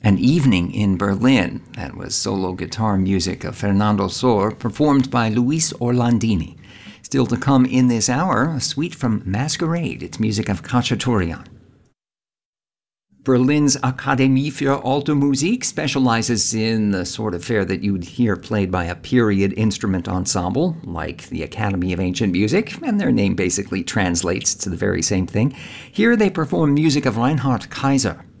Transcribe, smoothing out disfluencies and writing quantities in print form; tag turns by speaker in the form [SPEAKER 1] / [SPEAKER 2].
[SPEAKER 1] An Evening in Berlin. That was solo guitar music of Fernando Sor, performed by Luis Orlandini. Still to come in this hour, a suite from Masquerade. It's music of Khachaturian. Berlin's Akademie für Alte Musik specializes in the sort of fare that you'd hear played by a period instrument ensemble, like the Academy of Ancient Music, and their name basically translates to the very same thing. Here they perform music of Reinhard Kaiser.